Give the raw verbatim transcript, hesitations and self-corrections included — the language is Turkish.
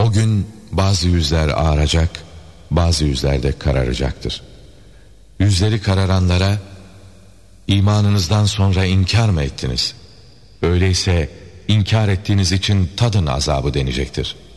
O gün bazı yüzler ağaracak, bazı yüzler de kararacaktır. Yüzleri kararanlara, imanınızdan sonra inkar mı ettiniz? Öyleyse inkar ettiğiniz için tadın azabı denecektir.